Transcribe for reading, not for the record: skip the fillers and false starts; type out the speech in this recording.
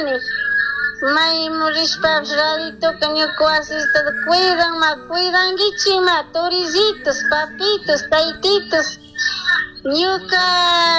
May murispa radito cañuco asista cuidan gichima, torisitos, papitos, taititos. Ñuka